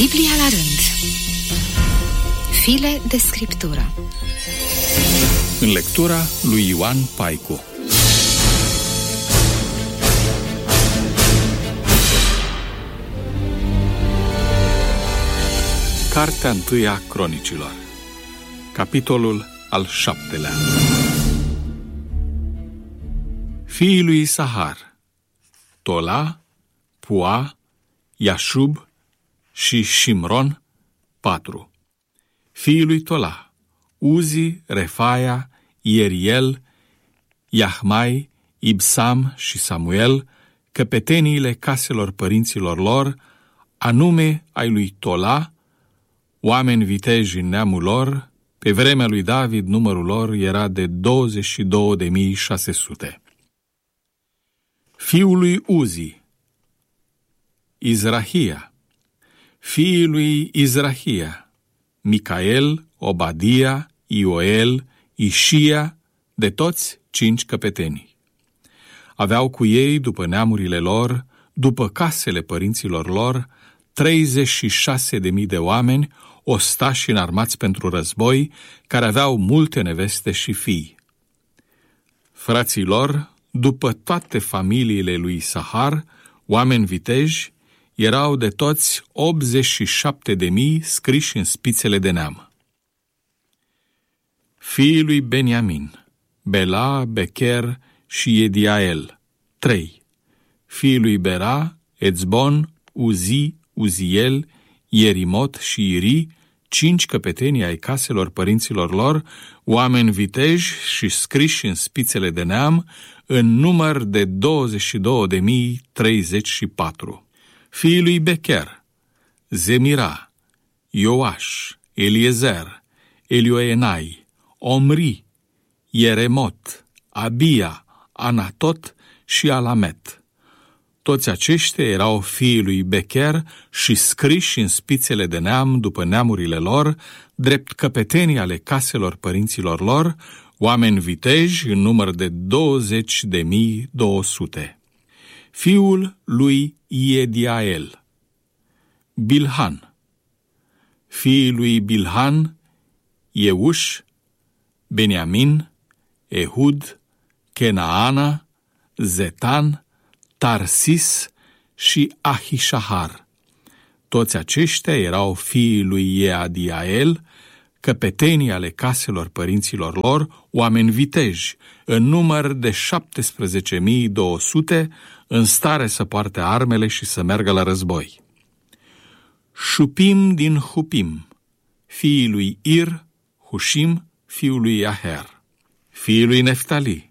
Biblia la rând. File de scriptură. În lectura lui Ioan Paicu. Cartea 1 a Cronicilor, capitolul al 7-lea. Fiii lui Isahar: Tola, Pua, Iașub și Shimron, 4. Fiii lui Tola: Uzi, Refaia, Ieriel, Iahmai, Ibsam și Samuel, căpeteniile caselor părinților lor, anume ai lui Tola, oameni viteji în neamul lor. Pe vremea lui David numărul lor era de 22.600. Fiul lui Uzi: Izrahia. Fiii lui Izrahia: Micael, Obadia, Ioel, Ișia, de toți 5 căpetenii. Aveau cu ei, după neamurile lor, după casele părinților lor, 36.000 de oameni, ostași înarmați pentru război, care aveau multe neveste și fii. Frații lor, după toate familiile lui Isahar, oameni viteji, erau de toți 87.000 scriși în spițele de neam. Fiii lui Beniamin: Bela, Becher și Ediael, 3. Fiii lui Bera: Ețbon, Uzi, Uziel, Ierimot și Iri, 5 căpetenii ai caselor părinților lor, oameni viteji și scriși în spițele de neam, în număr de 22.034. Fiii lui Becher: Zemira, Ioaș, Eliezer, Elioenai, Omri, Ieremot, Abia, Anatot și Alamet. Toți aceștia erau fiii lui Becher și scriși în spițele de neam după neamurile lor, drept căpetenii ale caselor părinților lor, oameni viteji în număr de 20.200. Fiul lui Iediael: Bilhan. Fiii lui Bilhan: Euș, Beniamin, Ehud, Kenaana, Zetan, Tarsis și Ahishahar. Toți aceștia erau fiii lui Iediael, căpetenii ale caselor părinților lor, oameni viteji, în număr de 17.200, în stare să poarte armele și să meargă la război. Șupim din Hupim: fiii lui Ir, Hushim, fiul lui Iaher. Fiii lui Neftali: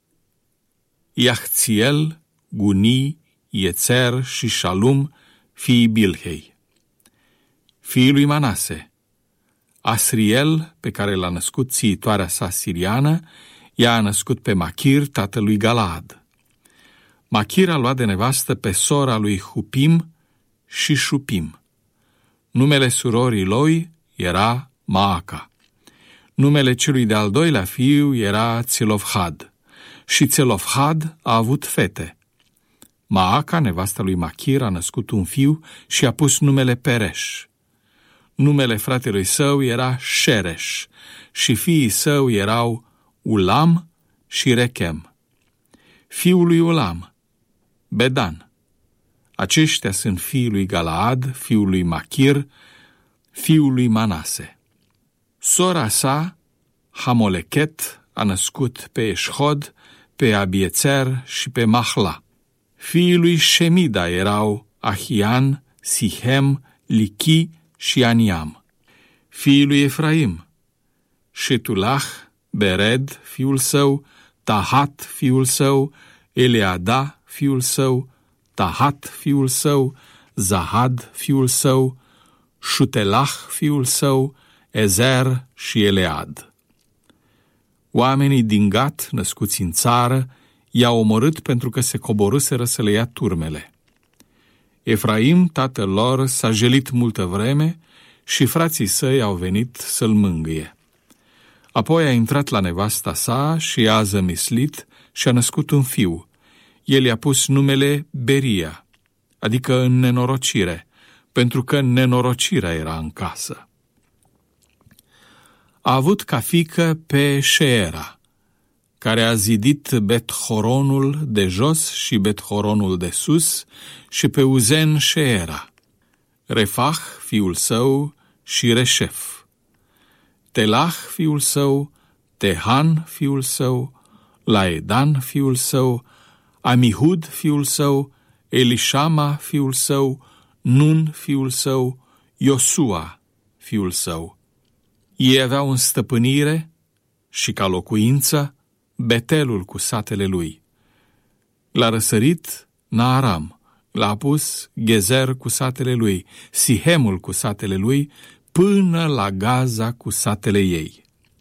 Iahțiel, Guni, Iețer și Shalum, fiii Bilhei. Fiii lui Manase: Asriel, pe care l-a născut țiitoarea sa siriană, ea a născut pe Machir, tatălui Galaad. Machir a luat de nevastă pe sora lui Hupim și Șupim. Numele surorii lui era Maaca. Numele celui de-al doilea fiu era Țelofhad. Și Țelofhad a avut fete. Maaca, nevasta lui Machir, a născut un fiu și a pus numele Pereș. Numele fratelui său era Șereș și fiii său erau Ulam și Rechem. Fiul lui Ulam: Bedan. Aceștia sunt fiii lui Galaad, fiul lui Machir, fiul lui Manase. Sora sa, Hamolechet, a născut pe Eșhod, pe Abiețer și pe Mahla. Fiii lui Shemida erau Ahian, Sihem, Lichi și Aniam. Fiii lui Efraim: Shetulah, Bered, fiul său, Tahat, fiul său, Eleada, fiul său, Tahat, fiul său, Zahad, fiul său, Shutelah, fiul său, Ezer și Elead. Oamenii din Gat, născuți în țară, i-au omorât pentru că se coborâseră să le ia turmele. Efraim, tatăl lor, s-a jelit multă vreme și frații săi au venit să-l mângâie. Apoi a intrat la nevasta sa și a zămislit și a născut un fiu. El i-a pus numele Beria, adică în nenorocire, pentru că nenorocirea era în casă. A avut ca fiică pe Șeera, care a zidit Bet-Horonul de jos și Bet-Horonul de sus, și pe Uzen Șeera, Refah, fiul său, și Reșef, Telah, fiul său, Tehan, fiul său, Laedan, fiul său, Amihud, fiul său, Elishama, fiul său, Nun, fiul său, Iosua, fiul său. Ei aveau în stăpânire și ca locuință Betelul cu satele lui. L-a răsărit Naaram, l-a pus Gezer cu satele lui, Sihemul cu satele lui, până la Gaza cu satele ei.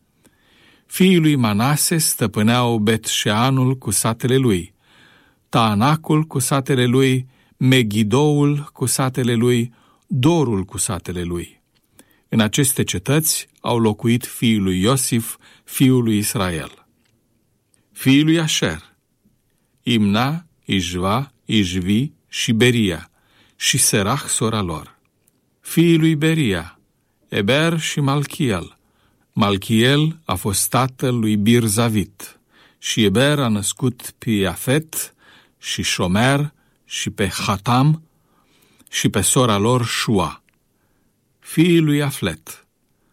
Fiii lui Manase stăpâneau Bet-Sheanul cu satele lui, Taanacul cu satele lui, Megidoul cu satele lui, Dorul cu satele lui. În aceste cetăți au locuit fiii lui Iosif, fiul lui Israel. Fiii lui Asher: Imna, Ijva, Ijvi și Beria, și Serah, sora lor. Fiii lui Beria: Eber și Malchiel. Malchiel a fost tatăl lui Birzavit, și Eber a născut pe Iafet și Șomer și pe Hatam și pe sora lor Șua. Fiii lui Aflet: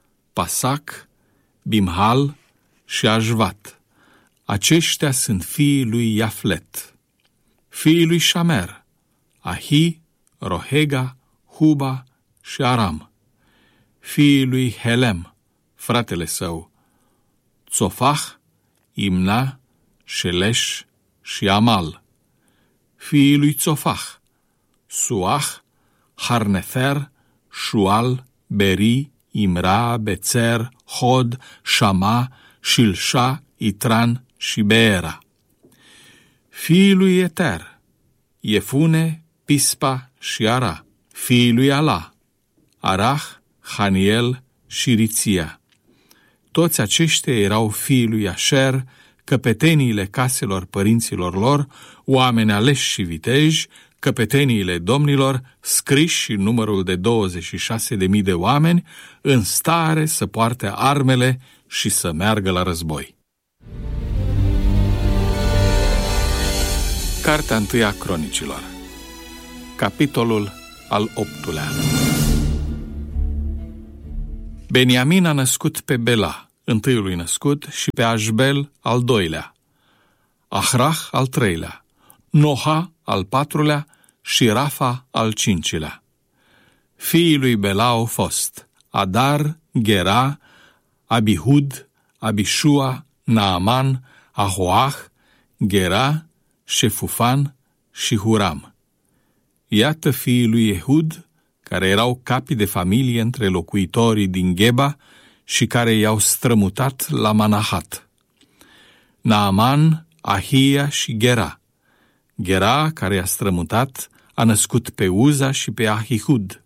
Pasac, Bimhal și Ajvat. Aceștia sunt fiii lui Iaflet. Fiii lui Shamer: Ahi, Rohega, Huba și Aram. Fiii lui Helem, fratele său: Tzofah, Imna, Shelesh și Amal. Fiii lui Tzofah: Suah, Harnefer, Shual, Beri, Imra, Bețer, Hod, Shama, Shilsha, Itran și Beera. Fiii lui Eter: Iefune, Pispa și Ara. Fiii lui Ala: Arah, Haniel și Riția. Toți aceștia erau fiii lui Asher, căpeteniile caselor părinților lor, oameni aleși și viteji, căpeteniile domnilor, scriși în numărul de 26.000 de oameni, în stare să poarte armele și să meargă la război. Cartea 1 a Cronicilor, capitolul al 8-lea. Beniamin a născut pe Bela, întâiului născut, și pe Așbel, al doilea, Ahrah, al treilea, Noha, al patrulea, și Rafa, al cincilea. Fiii lui Bela au fost Adar, Gera, Abihud, Abishua, Naaman, Ahoah, Gera, Șefufan și Huram. Iată fiii lui Ehud, care erau capii de familie între locuitorii din Geba și care i-au strămutat la Manahat: Naaman, Ahia și Gera. Gera, care i-a strămutat, a născut pe Uza și pe Ahihud.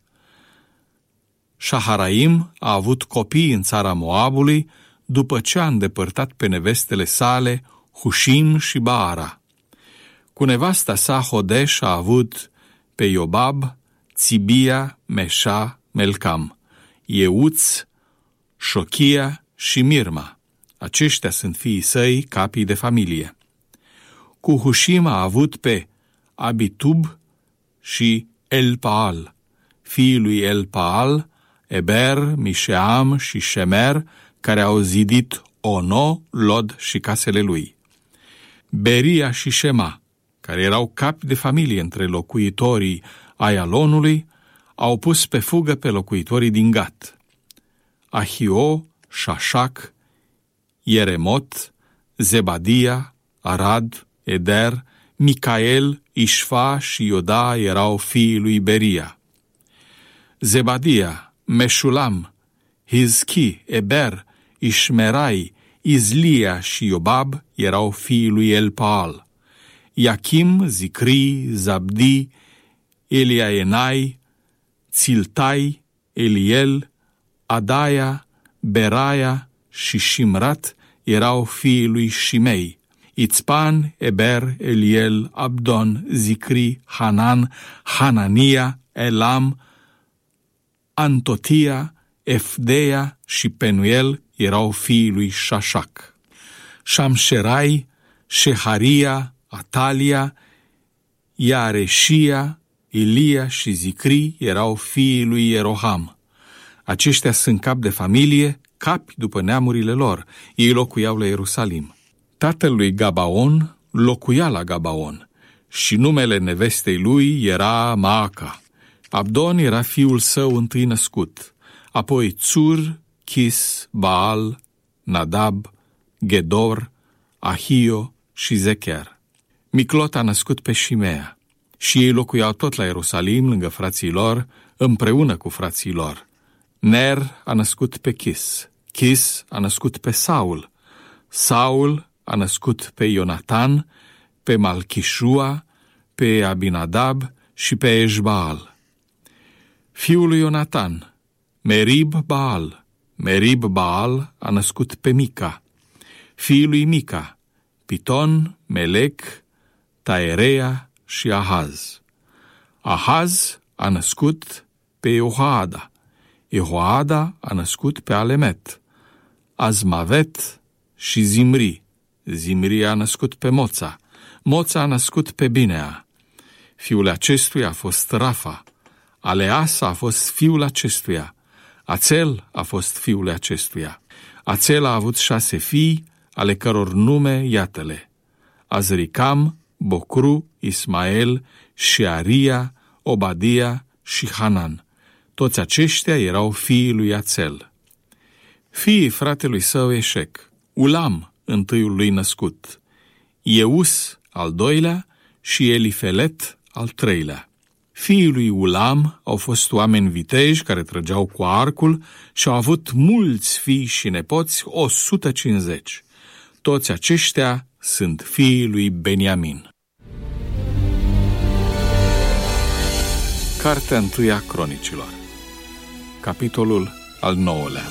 Shaharaim a avut copii în țara Moabului după ce a îndepărtat pe nevestele sale Hushim și Baara. Cu nevasta sa Hodesh a avut pe Iobab, Țibia, Meșa, Melcam, Euț, Șochia și Mirma. Aceștia sunt fiii săi, capii de familie. Cu Hushim a avut pe Abitub și Elpaal. Fiii lui Elpaal: Eber, Mișeam și Shemer, care au zidit Ono, Lod și casele lui. Beria și Shema, care erau capi de familie între locuitorii Aialonului, au pus pe fugă pe locuitorii din Gat. Ahio, Shashak, Ieremot, Zebadia, Arad, Eder, Micael, Ishfa și Ioda erau fiii lui Beria. Zebadia, Meșulam, Hizchi, Eber, Ishmerai, Izlia și Iobab erau fiii lui Elpaal. Iachim, Zicri, Zabdi, Eliaenai, Țiltai, Eliel, Adaia, Beraia și Shimrat erau fiii lui Shimei. Itzpan, Eber, Eliel, Abdon, Zicri, Hanan, Hanania, Elam, Antotia, Efdeia și Penuel erau fiii lui Șașac. Șamșerai, Șeharia, Atalia, Iareșia, Ilia și Zicri erau fiii lui Ieroham. Aceștia sunt capi de familie, capi după neamurile lor. Ei locuiau la Ierusalim. Tatăl lui Gabaon locuia la Gabaon și numele nevestei lui era Maaca. Abdon era fiul său întâi născut, apoi Țur, Chis, Baal, Nadab, Gedor, Ahio și Zecher. Miclot a născut pe Șimea și ei locuiau tot la Ierusalim, lângă frații lor, împreună cu frații lor. Ner a născut pe Chis, Chis a născut pe Saul, Saul a născut pe Ionatan, pe Malchișua, pe Abinadab și pe Eșbaal. Fiul lui Ionatan, Merib Baal. Merib Baal a născut pe Mica. Fiul lui Mica, Piton, Melec, Taerea și Ahaz. Ahaz a născut pe Iohaada. Iohaada a născut pe Alemet, Azmavet și Zimri. Zimri a născut pe Moța. Moța a născut pe Binea. Fiul acestuia a fost Rafa. Aleasa a fost fiul acestuia. Ațel a fost fiul acestuia. Ațel a avut 6 fii, ale căror nume iată-le: Azricam, Bocru, Ismael, Shearia, Obadia și Hanan. Toți aceștia erau fiii lui Ațel. Fiii fratelui său Eșec: Ulam, întâiul lui născut, Eus, al doilea, și Elifelet, al treilea. Fiii lui Ulam au fost oameni viteji care trăgeau cu arcul și au avut mulți fii și nepoți, 150. Toți aceștia sunt fiii lui Beniamin. Cartea 1 a Cronicilor, capitolul al 9-lea.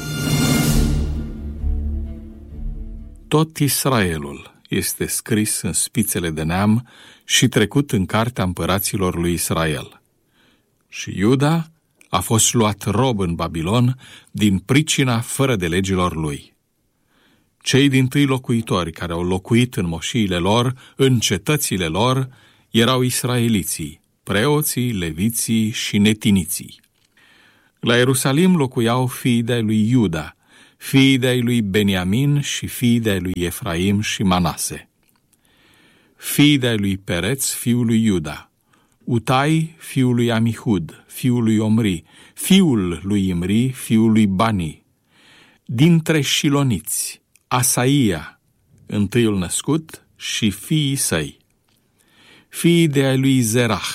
Tot Israelul este scris în spițele de neam și trecut în cartea împăraților lui Israel. Și Iuda a fost luat rob în Babilon din pricina fără de legilor lui. Cei dintâi locuitori care au locuit în moșiile lor, în cetățile lor, erau israeliții, preoții, leviții și netiniții. La Ierusalim locuiau fiii de-ai lui Iuda, fiii de-ai lui Beniamin și fiii de-ai lui Efraim și Manase. Fiii de-ai lui Pereț, fiul lui Iuda: Utai, fiul lui Amihud, fiul lui Omri, fiul lui Imri, fiul lui Bani. Dintre șiloniți, Asaia, întâiul născut, și fiii săi. Fiii de-ai lui Zerah: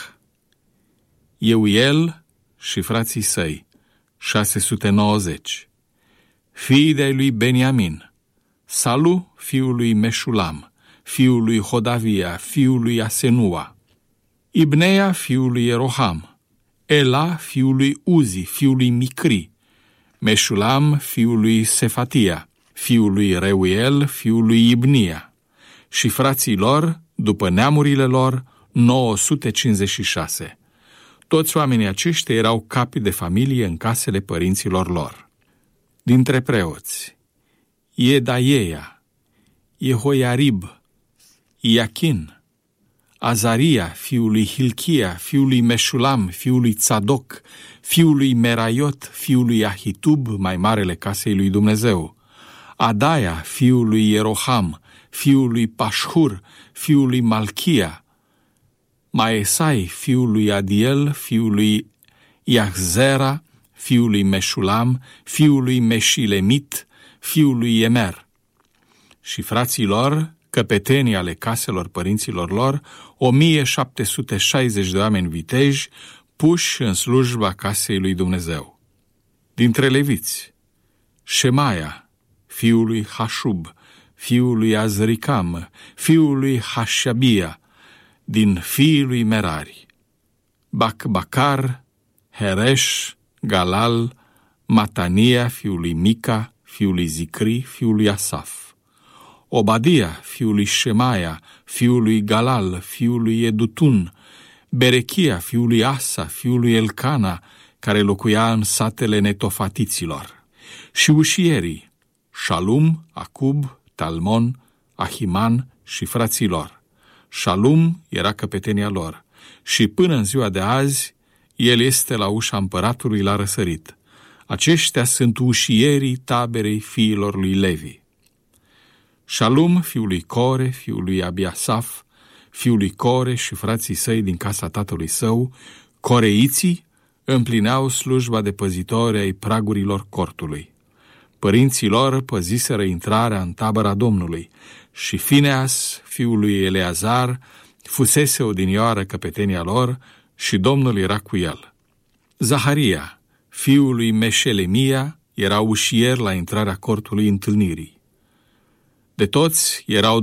Euiel și frații săi, 690. Fiii de-ai lui Beniamin: Salu, fiul lui Meșulam, fiul lui Hodavia, fiul lui Asenua. Ibnea, fiul lui Ieroham, Ela, fiul lui Uzi, fiul lui Micri, Meșulam, fiul lui Sefatia, fiul lui Reuel, fiul lui Ibnia, și frații lor, după neamurile lor, 956. Toți oamenii aceștia erau capi de familie în casele părinților lor. Dintre preoți: Iedaieia, Jehoiarib, Iachin, Azaria, fiul lui Hilchia, fiul lui Meșulam, fiul lui Tzadok, fiul lui Meraiot, fiul lui Ahitub, mai marele casei lui Dumnezeu, Adaia, fiul lui Ieroham, fiul lui Pașhur, fiul lui Malchia, Maesai, fiul lui Adiel, fiul lui Iahzera, fiul lui Meșulam, fiul lui Meșilemit, fiul lui Emer. Și frații lor, căpetenii ale caselor părinților lor, 1760 de oameni viteji, puși în slujba casei lui Dumnezeu. Dintre leviți: Șemaia, fiul lui Hașub, fiul lui Azricam, fiul lui Hașabia, din fiii lui Merari: Bacbacar, Hereș, Galal, Matania, fiul lui Mica, fiul lui Zicri, fiul lui Asaf. Obadia, fiul lui Șemaia, fiul lui Galal, fiul lui Edutun, Berechia, fiul lui Asa, fiul lui Elcana, care locuia în satele netofatiților, și ușierii, Șalum, Acub, Talmon, Ahiman și frații lor. Șalum era căpetenia lor și până în ziua de azi el este la ușa împăratului la răsărit. Aceștia sunt ușierii taberei fiilor lui Levi. Șalum, fiul lui Core, fiul lui Abiasaf, fiul lui Core și frații săi din casa tatălui său, coreiții, împlineau slujba de păzitori ai pragurilor cortului. Părinții lor păziseră intrarea în tabăra Domnului și Fineas, fiul lui Eleazar, fusese odinioară căpetenia lor și Domnul era cu el. Zaharia, fiul lui Meșelemia, era ușier la intrarea cortului întâlnirii. De toți erau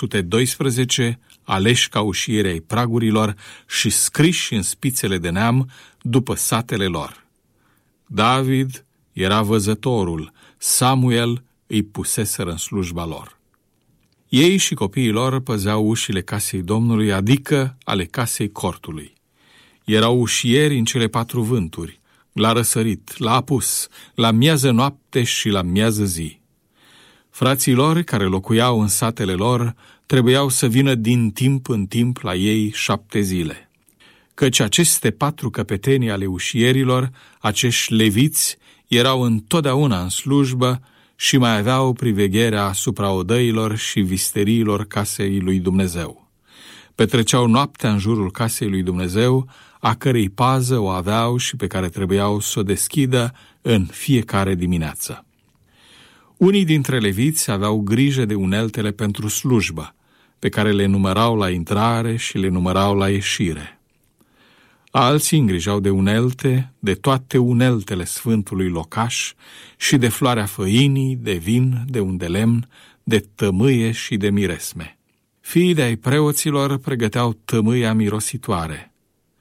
212 aleși ca ușieri ai pragurilor și scriși în spițele de neam după satele lor. David era văzătorul, Samuel îi puseseră în slujba lor. Ei și copiii lor păzeau ușile casei Domnului, adică ale casei cortului. Erau ușieri în cele 4 vânturi, la răsărit, la apus, la miază noapte și la miază zi. Frații lor, care locuiau în satele lor, trebuiau să vină din timp în timp la ei 7 zile. Căci aceste 4 căpetenii ale ușierilor, acești leviți, erau întotdeauna în slujbă și mai aveau privegherea asupra odăilor și visteriilor casei lui Dumnezeu. Petreceau noaptea în jurul casei lui Dumnezeu, a cărei pază o aveau și pe care trebuiau să o deschidă în fiecare dimineață. Unii dintre leviți aveau grijă de uneltele pentru slujbă, pe care le numărau la intrare și le numărau la ieșire. Alții îngrijau de unelte, de toate uneltele sfântului locaș și de floarea făinii, de vin, de un de lemn, de tămâie și de miresme. Fiii de ai preoților pregăteau tămâia mirositoare.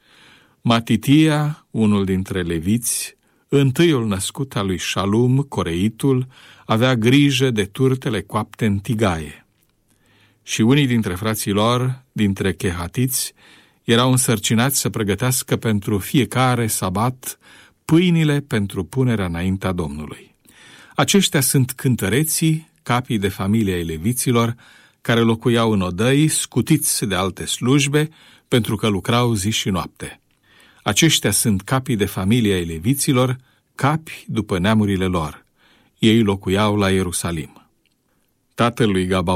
Matitia, unul dintre leviți, întâiul născut al lui Șalum, coreitul, avea grijă de turtele coapte în tigaie. Și unii dintre frații lor, dintre chehatiți, erau însărcinați să pregătească pentru fiecare sabat pâinile pentru punerea înaintea Domnului. Aceștia sunt cântăreții, capii de familie ai leviților, care locuiau în odăi, scutiți de alte slujbe, pentru că lucrau zi și noapte. Aceștia sunt capii de familie ai leviților, capi după neamurile lor. Ei locuiau la Ierusalim. Tatăl lui Gaba